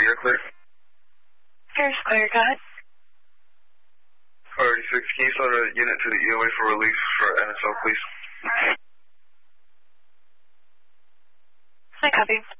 you're clear. Here's clear, go ahead. Priority 6, can you send a unit to the EOA for release for NSO, please? I copy.